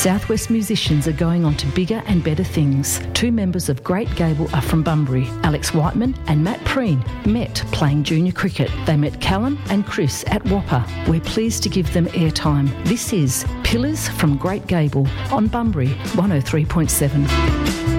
Southwest musicians are going on to bigger and better things. Two members of Great Gable are from Bunbury. Alex Whiteman and Matt Preen met playing junior cricket. They met Callum and Chris at Whopper. We're pleased to give them airtime. This is Pillars from Great Gable on Bunbury 103.7.